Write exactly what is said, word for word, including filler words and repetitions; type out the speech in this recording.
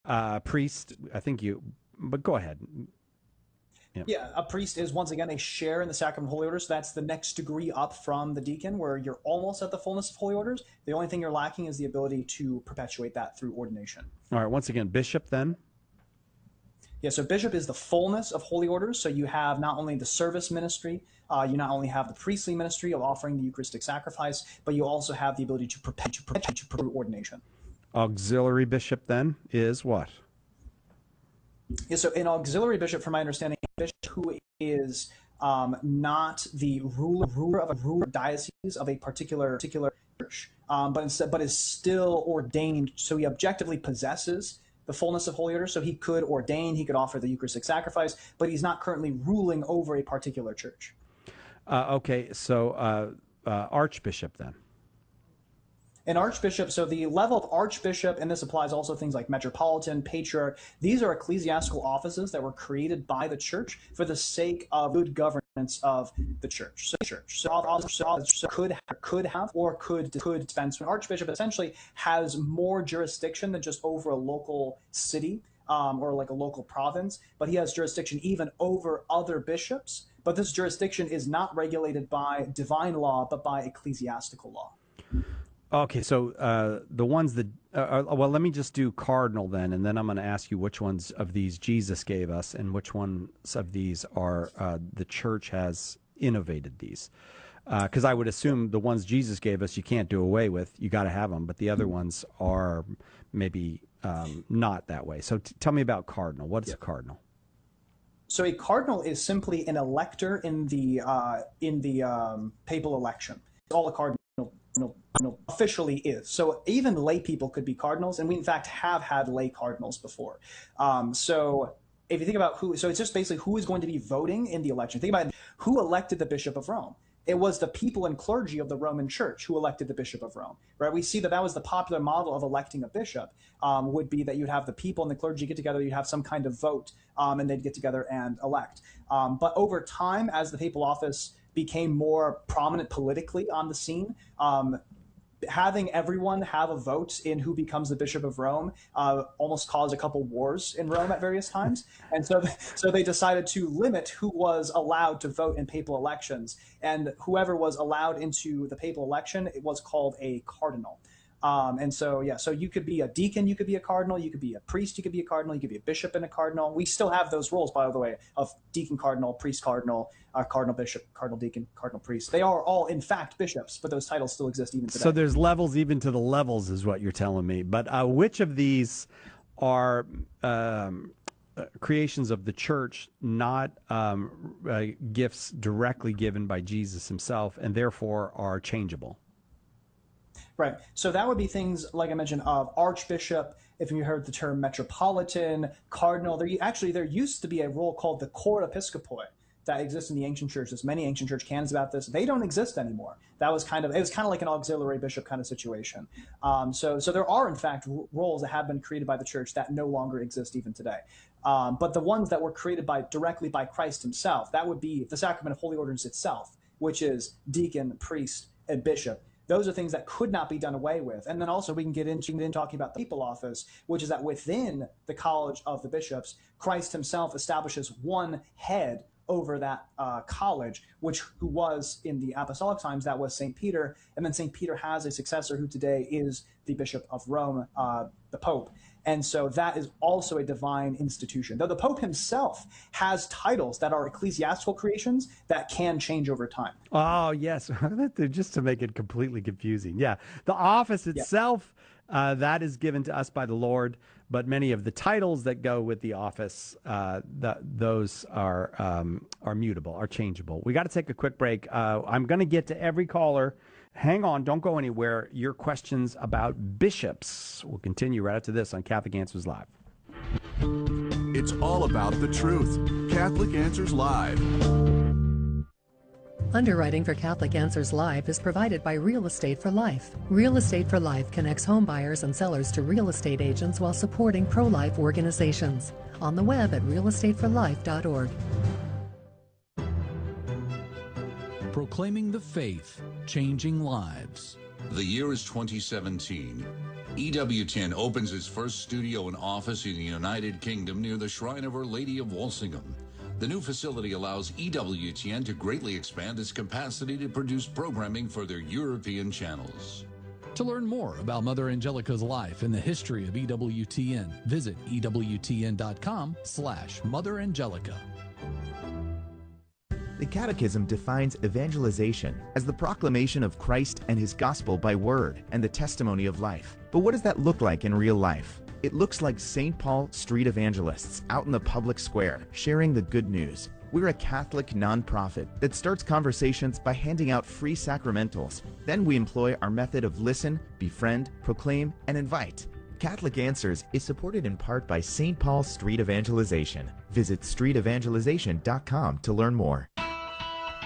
Uh, priest, I think you, but go ahead. Yeah. Yeah, a priest is once again a share in the sacrament of holy orders. So that's the next degree up from the deacon, where you're almost at the fullness of holy orders. The only thing you're lacking is the ability to perpetuate that through ordination. All right. Once again, bishop then. Yeah, so bishop is the fullness of holy orders. So you have not only the service ministry, uh, you not only have the priestly ministry of offering the Eucharistic sacrifice, but you also have the ability to perpetuate to perpetuate to perpetuate ordination. Auxiliary bishop then is what? Yeah, so an auxiliary bishop, from my understanding, a bishop who is um, not the ruler ruler of a ruler diocese of a particular particular church, um, but instead but is still ordained. So he objectively possesses the fullness of holy order. So he could ordain, he could offer the Eucharistic sacrifice, but he's not currently ruling over a particular church. Uh, okay, so uh, uh, archbishop then. An archbishop, so the level of archbishop, and this applies also to things like metropolitan, patriarch, these are ecclesiastical offices that were created by the church for the sake of good governance of the church. So, church. So, so, so could could have or could could dispense. An archbishop essentially has more jurisdiction than just over a local city um, or like a local province, but he has jurisdiction even over other bishops. But this jurisdiction is not regulated by divine law, but by ecclesiastical law. Okay, so uh, the ones that, uh, well, let me just do cardinal then, and then I'm going to ask you which ones of these Jesus gave us and which ones of these are uh, the church has innovated these. Because uh, I would assume the ones Jesus gave us you can't do away with, you got to have them, but the other ones are maybe um, not that way. So t- tell me about cardinal. What is yeah. a cardinal? So a cardinal is simply an elector in the uh, in the um, papal election. All a cardinal officially is. So even lay people could be cardinals, and we in fact have had lay cardinals before. Um, so if you think about who, so it's just basically who is going to be voting in the election. Think about who elected the Bishop of Rome. It was the people and clergy of the Roman Church who elected the Bishop of Rome, right? We see that that was the popular model of electing a bishop, um, would be that you'd have the people and the clergy get together, you'd have some kind of vote, um, and they'd get together and elect. Um, but over time, as the papal office became more prominent politically on the scene, um, having everyone have a vote in who becomes the Bishop of Rome uh, almost caused a couple wars in Rome at various times. And so, so they decided to limit who was allowed to vote in papal elections. And whoever was allowed into the papal election, it was called a cardinal. Um, and so, yeah, so you could be a deacon, you could be a cardinal, you could be a priest, you could be a cardinal, you could be a bishop and a cardinal. We still have those roles, by the way, of deacon cardinal, priest cardinal, uh, cardinal bishop, cardinal deacon, cardinal priest. They are all, in fact, bishops, but those titles still exist even today. So there's levels even to the levels is what you're telling me. But uh, which of these are um, uh, creations of the church, not um, uh, gifts directly given by Jesus himself, and therefore are changeable? Right. So that would be things, like I mentioned, of archbishop, if you heard the term metropolitan, cardinal. There actually, there used to be a role called the court episcopoi that exists in the ancient church. There's many ancient church canons about this. They don't exist anymore. That was kind of, it was kind of like an auxiliary bishop kind of situation. Um, so, so there are, in fact, r- roles that have been created by the church that no longer exist even today. Um, but the ones that were created by directly by Christ himself, that would be the sacrament of holy orders itself, which is deacon, priest, and bishop. Those are things that could not be done away with. And then also we can get into then talking about the papal office, which is that within the College of the Bishops, Christ himself establishes one head over that uh, college, which who was in the apostolic times, that was Saint Peter. And then Saint Peter has a successor who today is the Bishop of Rome, uh, the Pope. And so that is also a divine institution, though the Pope himself has titles that are ecclesiastical creations that can change over time. Oh, yes. Just to make it completely confusing. Yeah. The office itself, yeah. uh, that is given to us by the Lord, but many of the titles that go with the office, uh, the, those are, um, are mutable, are changeable. We got to take a quick break. Uh, I'm going to get to every caller. Hang on, don't go anywhere. Your questions about bishops will continue right after this on Catholic Answers Live. It's all about the truth. Catholic Answers Live. Underwriting for Catholic Answers Live is provided by Real Estate for Life. Real Estate for Life connects home buyers and sellers to real estate agents while supporting pro-life organizations. On the web at real estate for life dot org. Proclaiming the faith, changing lives. The year is twenty seventeen. E W T N opens its first studio and office in the United Kingdom near the Shrine of Our Lady of Walsingham. The new facility allows E W T N to greatly expand its capacity to produce programming for their European channels. To learn more about Mother Angelica's life and the history of E W T N, visit E W T N dot com slash Mother Angelica. The Catechism defines evangelization as the proclamation of Christ and His gospel by word and the testimony of life. But what does that look like in real life? It looks like Saint Paul Street Evangelists out in the public square, sharing the good news. We're a Catholic nonprofit that starts conversations by handing out free sacramentals. Then we employ our method of listen, befriend, proclaim, and invite. Catholic Answers is supported in part by Saint Paul Street Evangelization. Visit street evangelization dot com to learn more.